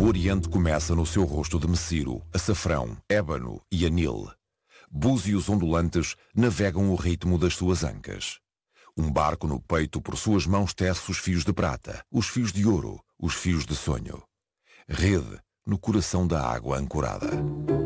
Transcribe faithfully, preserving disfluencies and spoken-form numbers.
Oriente começa no seu rosto de messiro, açafrão, ébano e anil. Búzios ondulantes navegam o ritmo das suas ancas. Um barco no peito por suas mãos tece os fios de prata, os fios de ouro, os fios de sonho. Rede no coração da água ancorada.